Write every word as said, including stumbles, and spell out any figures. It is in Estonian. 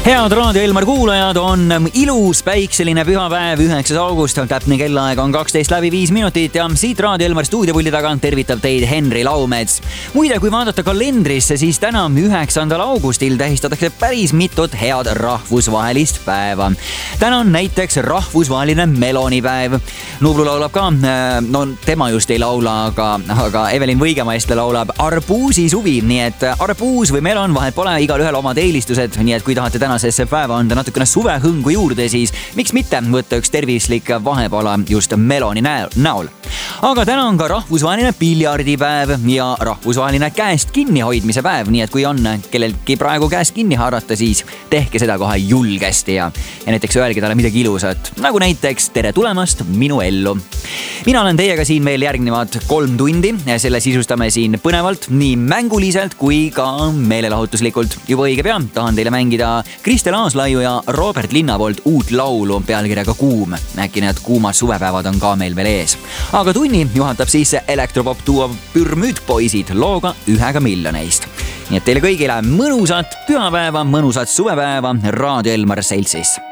Head Raadio Elmar kuulajad, on ilus päikseline pühapäev, üheksas august, täpne kellaaeg on kaksteist läbi viis minutit ja siit Raadio Elmar stuudiopuldi tagant tervitab teid Henri Laumets. Muide, kui vaadata kalendrisse, siis täna üheksandal augustil tähistatakse päris mitut head rahvusvahelist päeva. Täna on näiteks rahvusvaheline melonipäev. Nublu laulab ka, no tema just ei laula, aga, aga Evelin Võigemaiste laulab arbuusi suvi, nii et arbuus või melon, vahet pole, igal ühel omad eelistused, nii et kui tahate täna tänasesse päeva anda natukene suvehõngu juurde, siis miks mitte võtta üks tervislik vahepala just meloni näol. Aga täna on ka rahvusvaheline piljardipäev ja rahvusvaheline käest kinnihoidmise päev, nii et kui on kellelgi praegu käest kinni haarata, siis tehke seda kohe julgesti ja, ja näiteks öelge talle midagi ilusat, nagu näiteks tere tulemast minu ellu. Mina olen teiega siin veel järgnevad kolm tundi ja selle sisustame siin põnevalt nii mänguliselt kui ka meelelahutuslikult. Juba õige pea tahan teile mängida Kristel Aaslaiu ja Robert Linna poolt uut laulu pealkirjaga Kuum. Äkki need kuumad suvepäevad on ka meil veel ees. Aga tunni juhatab siis elektropop duo Pürmüüdpoisid looga ühega miljoneist. Nii et teile kõigile mõnusat pühapäeva, mõnusat suvepäeva Raadio Elmar seltsis.